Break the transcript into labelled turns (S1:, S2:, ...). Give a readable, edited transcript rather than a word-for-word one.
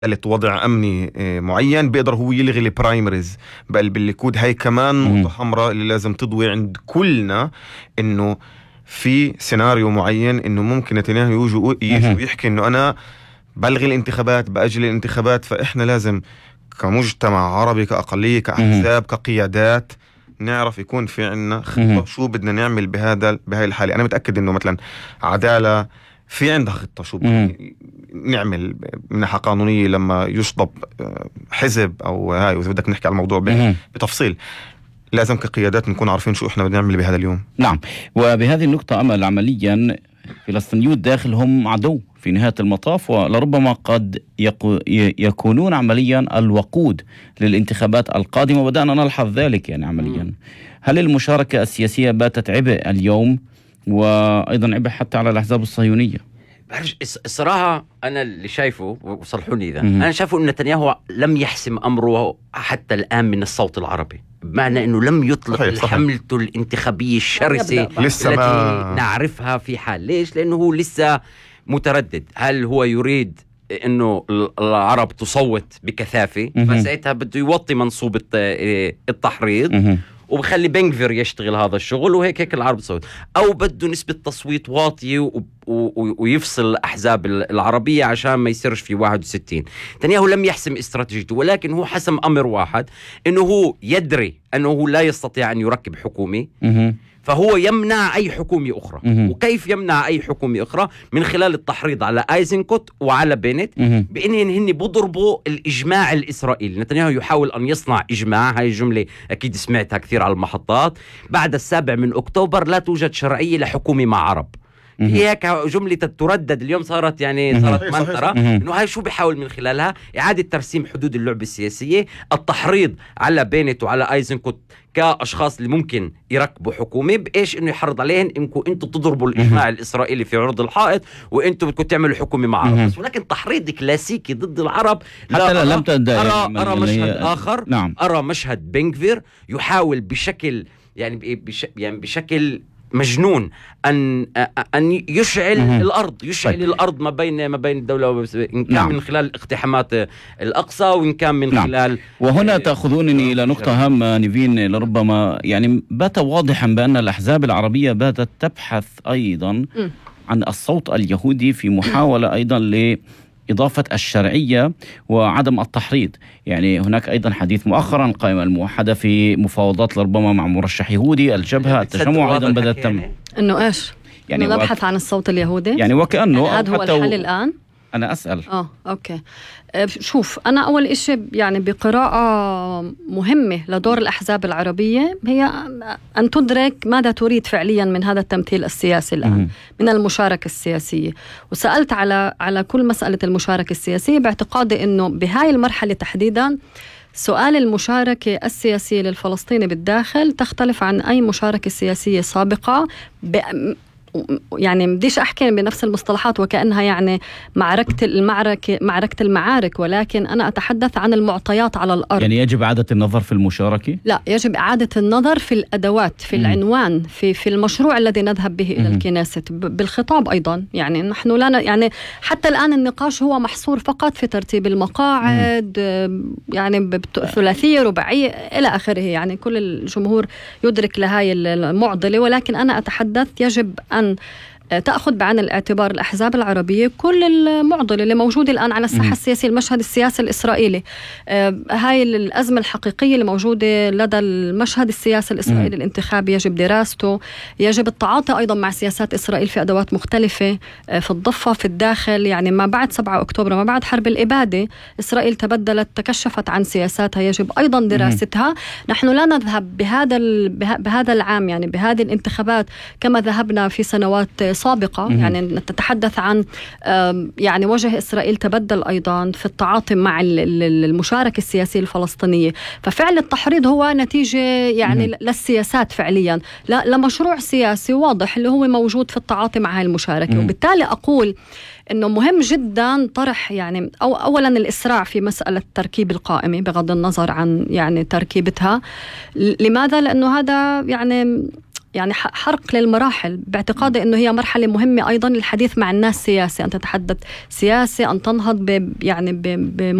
S1: وضع أمني معين بيقدر هو يلغي البرايمريز بقلب الليكود. هاي كمان نقطة حمراء اللي لازم تضوي عند كلنا، إنه في سيناريو معين إنه ممكن نتنياهو يجوا يحكي إنه أنا بلغي الانتخابات، بأجل الانتخابات. فإحنا لازم كمجتمع عربي، كأقلية، كأحزاب، كقيادات، نعرف يكون في عنا خطة شو بدنا نعمل بهاي الحالة. أنا متأكد إنه مثلا عدالة في عندها خطة شو نعمل من ناحية قانونية لما يشطب حزب أو هاي، وإذا بدك نحكي على الموضوع بتفصيل، لازم كقيادات نكون عارفين شو إحنا بدنا نعمل بهذا اليوم.
S2: نعم، وبهذه النقطة أمل عمليا فلسطينيون الداخل هم عدو في نهاية المطاف، ولربما قد يكونون عمليا الوقود للانتخابات القادمة، وبدأنا نلحظ ذلك يعني عمليا. هل المشاركة السياسية باتت عبء اليوم، وأيضا عبء حتى على الأحزاب الصهيونية؟
S3: الصراحة أنا اللي شايفه، وصلحوني إذا أنا شايفه أن نتنياهو لم يحسم أمره حتى الآن من الصوت العربي، بمعنى أنه لم يطلق حملته الانتخابية الشرسة التي نعرفها في حال. ليش؟ لأنه هو لسه متردد. هل هو يريد أنه العرب تصوت بكثافة؟ فساعتها بده يوطي منصوب التحريض وبخلي بنغفير يشتغل هذا الشغل، وهيك العرب تصوت. أو بده نسبة تصويت واطية ويفصل الأحزاب العربية عشان ما يصيرش في 61. نتنياهو لم يحسم استراتيجيته، ولكن هو حسم أمر واحد، أنه هو يدري أنه لا يستطيع أن يركب حكومة، فهو يمنع أي حكومة أخرى. وكيف يمنع أي حكومة أخرى؟ من خلال التحريض على آيزنكوت وعلى بينت، بأنهم هن بضربوا الإجماع الإسرائيلي. نتنياهو يحاول أن يصنع إجماع، هاي الجملة أكيد سمعتها كثير على المحطات. بعد 7 أكتوبر لا توجد شرعية لحكومة مع عرب. هي جملة تردد اليوم، صارت منطرة إنه هاي شو بيحاول من خلالها؟ إعادة ترسيم حدود اللعبة السياسية، التحريض على بينت وعلى آيزنكوت كأشخاص اللي ممكن يركبوا حكومة، بإيش؟ إنه يحرض عليهم إنكم أنتوا تضربوا الإجماع الإسرائيلي في عرض الحائط، وأنتوا بدكم تعملوا حكومة مع عرب. ولكن تحريض كلاسيكي ضد العرب لا، لم أرى مشهد آخر. نعم. أرى مشهد بنغفير يحاول بشكل بشكل مجنون أن يشعل الأرض، الأرض ما بين الدولة، إن كان من خلال اقتحامات الأقصى، وإن كان من خلال
S2: وهنا تأخذونني إلى نقطة هامة نيفين، لربما يعني بات واضحا بأن الأحزاب العربية باتت تبحث أيضا عن الصوت اليهودي في محاولة أيضا إضافة الشرعية وعدم التحريض. يعني هناك أيضا حديث مؤخرا القائمة الموحدة في مفاوضات لربما مع مرشح يهودي، الجبهة، التجمع أيضا بدأت تم
S4: إنه إيش؟ يعني نبحث عن الصوت اليهودي،
S2: يعني وكأنه
S4: هذا هو الحل الآن.
S2: أنا أسأل
S4: أوكي. شوف، أنا أول إشي يعني بقراءة مهمة لدور الأحزاب العربية هي أن تدرك ماذا تريد فعليا من هذا التمثيل السياسي الآن، من المشاركة السياسية. وسألت على كل مسألة المشاركة السياسية باعتقادي أنه بهاي المرحلة تحديدا سؤال المشاركة السياسية للفلسطيني بالداخل تختلف عن أي مشاركة سياسية سابقة. يعني بديش أحكي بنفس المصطلحات وكأنها يعني معركة المعارك، ولكن أنا أتحدث عن المعطيات على الأرض.
S2: يعني يجب إعادة النظر في المشاركة؟
S4: لا، يجب إعادة النظر في الأدوات، في العنوان، في المشروع الذي نذهب به إلى الكنيسة، بالخطاب أيضا. يعني نحن لا يعني حتى الآن النقاش هو محصور فقط في ترتيب المقاعد، يعني بثلاثية رباعية إلى آخره. يعني كل الجمهور يدرك لهاي المعضلة، ولكن أنا أتحدث يجب أن تأخذ بعين الاعتبار الأحزاب العربية كل المعضلة اللي موجودة الآن على الساحة السياسية، المشهد السياسي الإسرائيلي. هاي الأزمة الحقيقية اللي موجودة لدى المشهد السياسي الإسرائيلي الانتخابي يجب دراسته، يجب التعاطي أيضا مع سياسات إسرائيل في أدوات مختلفة في الضفة، في الداخل. يعني ما بعد 7 أكتوبر، ما بعد حرب الإبادة، إسرائيل تكشفت عن سياساتها، يجب أيضا دراستها. نحن لا نذهب بهذا العام، يعني بهذه الانتخابات كما ذهبنا في سنوات سابقة. يعني نتحدث عن يعني وجه إسرائيل تبدل أيضا في التعاطي مع المشاركة السياسية الفلسطينية. ففعل التحريض هو نتيجة يعني للسياسات فعليا، لمشروع سياسي واضح اللي هو موجود في التعاطي مع هاي المشاركة. وبالتالي أقول إنه مهم جدا طرح يعني أولا الإسراع في مسألة تركيب القائمة بغض النظر عن يعني تركيبتها. لماذا؟ لأنه هذا يعني يعني حرق للمراحل، باعتقادي أنه هي مرحلة مهمة أيضا الحديث مع الناس سياسي، أن تتحدث سياسي، أن تنهض يعني